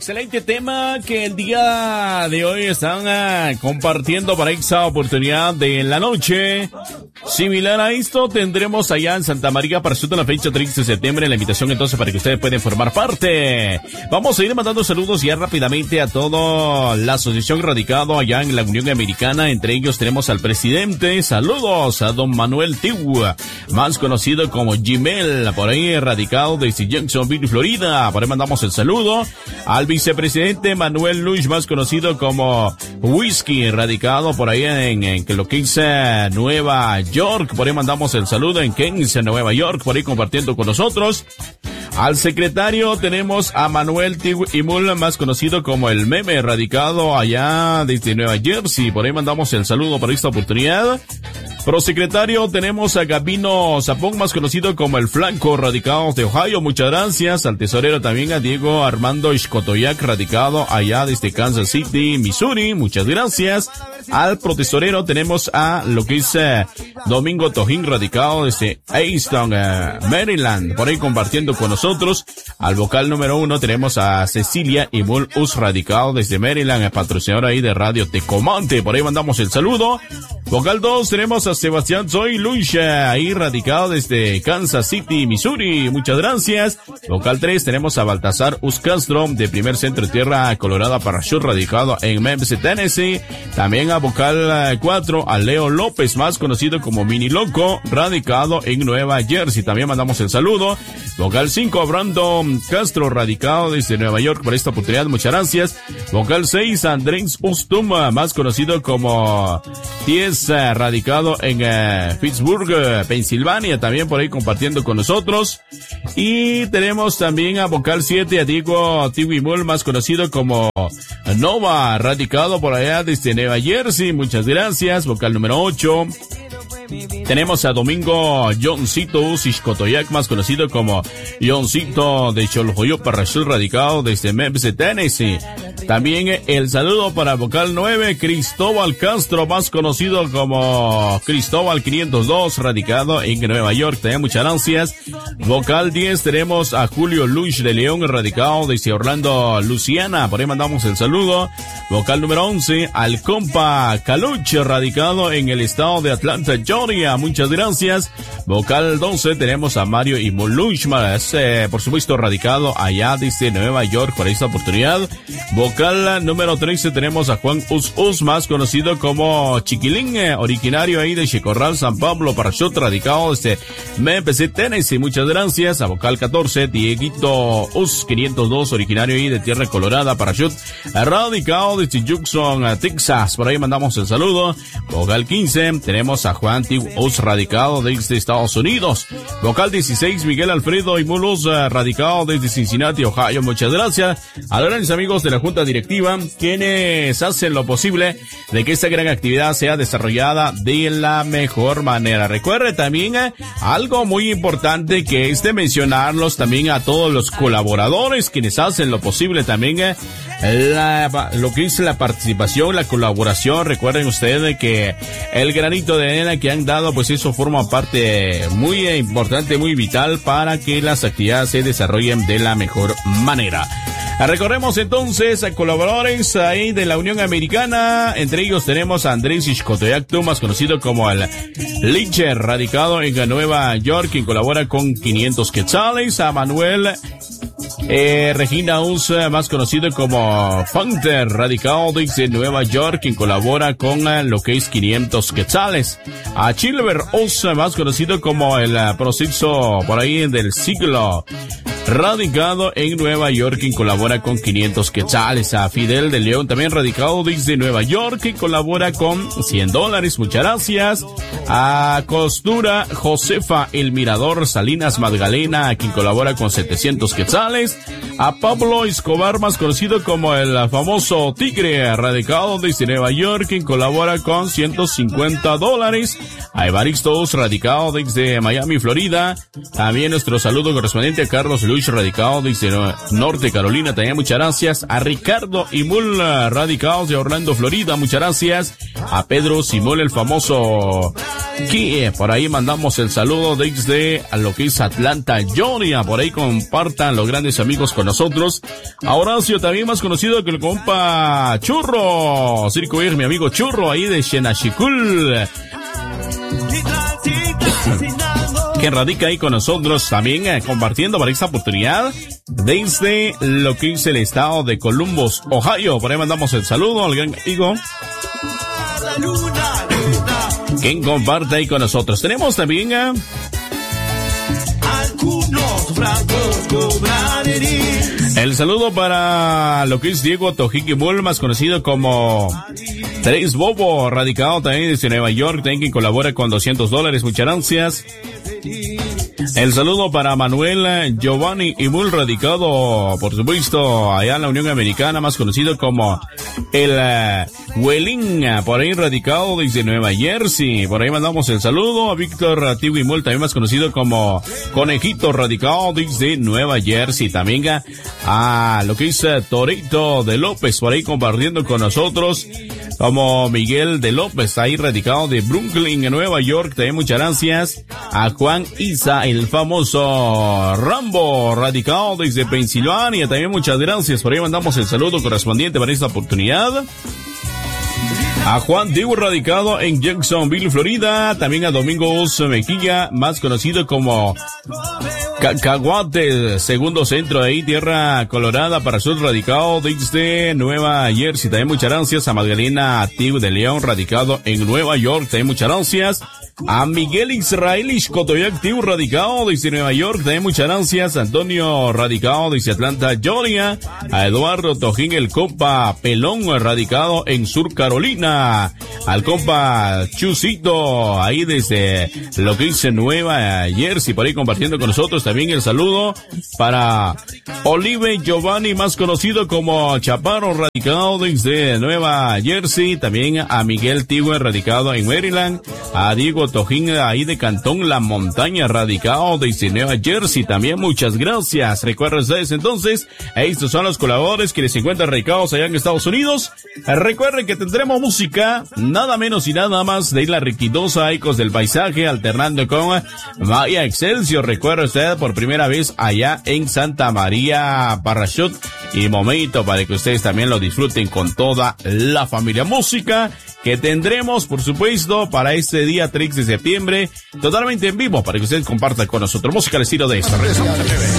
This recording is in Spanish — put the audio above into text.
Excelente tema que el día de hoy están compartiendo para esta oportunidad de la noche. Similar a esto tendremos allá en Santa María para la fecha 30 de septiembre la invitación entonces para que ustedes puedan formar parte. Vamos a ir mandando saludos ya rápidamente a toda la asociación radicado allá en la Unión Americana. Entre ellos tenemos al presidente. Saludos a don Manuel Tiu, más conocido como Gmail, por ahí radicado desde Jacksonville, Florida. Por ahí mandamos el saludo al vicepresidente Manuel Luis, más conocido como Whisky, radicado por ahí en lo que es Nueva York. Por ahí mandamos el saludo en Keynes, Nueva York, por ahí compartiendo con nosotros. Al secretario tenemos a Manuel Imul, más conocido como el Meme, radicado allá desde Nueva Jersey. Por ahí mandamos el saludo para esta oportunidad. Prosecretario tenemos a Gabino Zapón, más conocido como el Flanco, radicado de Ohio. Muchas gracias. Al tesorero también a Diego Armando Ishkotoyak, radicado allá desde Kansas City, Missouri. Muchas gracias. Al protesorero tenemos a lo que es Domingo Tojín, radicado desde Easton, Maryland, por ahí compartiendo con nosotros. Al vocal número 1 tenemos a Cecilia Imul Us, radicado desde Maryland, patrocinador ahí de Radio Tecomante. Por ahí mandamos el saludo. Vocal 2 tenemos a Sebastián Zoy Lucha, ahí radicado desde Kansas City, Missouri. Muchas gracias. Vocal 3 tenemos a Baltasar Us Castro, de Primer Centro Tierra Colorada Parachute, radicado en Memphis, Tennessee. También a vocal 4 a Leo López, más conocido como Mini Loco, radicado en Nueva Jersey. También mandamos el saludo. Vocal 5 a Brandon Castro, radicado desde Nueva York, por esta oportunidad. Muchas gracias. Vocal 6 a Andrés Ustum, más conocido como 10, radicado en Pittsburgh, Pensilvania, también por ahí compartiendo con nosotros. Y tenemos también a vocal 7 a Diego Tiwimul, más conocido como Nova, radicado por allá desde Nueva Jersey. Muchas gracias. Vocal número 8. Tenemos a Domingo Johncito Usishkotoyak, más conocido como Johncito de Choljoyo Parrachul, radicado desde Memphis, Tennessee. También el saludo para vocal 9, Cristóbal Castro, más conocido como Cristóbal 502, radicado en Nueva York. También muchas gracias. Vocal 10 tenemos a Julio Luis de León, radicado desde Orlando, Luisiana. Por ahí mandamos el saludo. Vocal número 11, al compa Caluch, radicado en el estado de Atlanta, Georgia. Muchas gracias. Vocal 12 tenemos a Mario Imoluch, por supuesto radicado allá desde Nueva York para esta oportunidad. Vocal número 13 tenemos a Juan Us, más conocido como Chiquilín, originario ahí de Chicorral, San Pablo, Parachute, radicado desde Memphis, Tennessee. Muchas gracias. A vocal 14, Dieguito Us 502, originario ahí de Tierra Colorada, Parachute, radicado desde Jackson, Texas. Por ahí mandamos el saludo. Vocal 15 tenemos a Juan Us, radicado desde Estados Unidos. Vocal 16, Miguel Alfredo Imulus, radicado desde Cincinnati, Ohio. Muchas gracias a los grandes amigos de la Junta Directiva, quienes hacen lo posible de que esta gran actividad sea desarrollada de la mejor manera. Recuerde también algo muy importante, que es de mencionarlos también a todos los colaboradores, quienes hacen lo posible también lo que es la participación, la colaboración. Recuerden ustedes que el granito de arena que han dado, pues eso forma parte muy importante, muy vital para que las actividades se desarrollen de la mejor manera. Recorremos entonces a colaboradores ahí de la Unión Americana. Entre ellos tenemos a Andrés Ishkotoyak, más conocido como el Licher, radicado en Nueva York, quien colabora con 500 quetzales. A Manuel Regina Us, más conocido como Funter, radicado desde Nueva York, quien colabora con lo que es 500 quetzales. A Chilver Us, más conocido como el proceso por ahí del siglo, radicado en Nueva York, quien colabora con 500 quetzales. A Fidel de León, también radicado desde Nueva York, quien colabora con $100. Muchas gracias. A Costura Josefa El Mirador Salinas Magdalena, quien colabora con 700 quetzales. A Pablo Escobar, más conocido como el famoso Tigre, radicado desde Nueva York, quien colabora con $150. A Evaristo Us, radicado desde Miami, Florida. También nuestro saludo correspondiente a Carlos Luis, radicado desde Norte Carolina. También muchas gracias. A Ricardo Imul, radicado de Orlando, Florida. Muchas gracias. A Pedro Simón, el famoso Que por ahí mandamos el saludo desde a lo que es Atlanta, Georgia. Por ahí compartan los grandes amigos con nosotros. A Horacio, también más conocido que el compa Churro. Circo Ir, mi amigo Churro, ahí de Xenachicul, que radica ahí con nosotros también compartiendo para esta oportunidad desde lo que es el estado de Columbus, Ohio. Por ahí mandamos el saludo al gran amigo quien comparte ahí con nosotros. Tenemos también el saludo para lo que es Diego Tojiquimul, más conocido como Tres Bobo, radicado también desde Nueva York, también quien colabora con $200. Muchas gracias. El saludo para Manuel Giovanni Imul, radicado, por supuesto, allá en la Unión Americana, más conocido como el Huelín, por ahí radicado desde Nueva Jersey. Por ahí mandamos el saludo a Víctor Tiwimul, también más conocido como Conejito, radicado desde Nueva Jersey. También a lo que es Torito de López, por ahí compartiendo con nosotros, como Miguel de López, ahí radicado de Brooklyn, en Nueva York. También muchas gracias a Juan Isa, el famoso Rambo, radicado desde Pensilvania. También muchas gracias. Por ahí mandamos el saludo correspondiente para esta oportunidad a Juan Diego, radicado en Jacksonville, Florida. También a Domingos Mejía, más conocido como Cacahuate, segundo centro ahí, Tierra Colorada, para sur, radicado desde Nueva Jersey. También muchas gracias a Magdalena Tiu de León, radicado en Nueva York. También muchas gracias a Miguel Israel Cotoyac Tiu, radicado desde Nueva York. También muchas gracias a Antonio, radicado desde Atlanta, Georgia. A Eduardo Tojín, el compa Pelón, radicado en Sur Carolina. Al compa Chusito, ahí desde lo que dice Nueva Jersey, por ahí compartiendo con nosotros. También el saludo para Olive Giovanni, más conocido como Chaparro, radicado desde Nueva Jersey. También a Miguel Tigüe, radicado en Maryland. A Diego Tojín, ahí de Cantón La Montaña, radicado desde Nueva Jersey. También muchas gracias. Recuerden ustedes entonces, estos son los colaboradores que les encuentran radicados allá en Estados Unidos. Recuerden que tendremos música, nada menos y nada más, de Isla Riquidosa, Ecos del Paisaje, alternando con Maya Excelsior. Recuerda usted, por primera vez allá en Santa María Parachut, y momento para que ustedes también lo disfruten con toda la familia. Música que tendremos, por supuesto, para este día 3 de septiembre, totalmente en vivo, para que ustedes compartan con nosotros música al estilo de esta.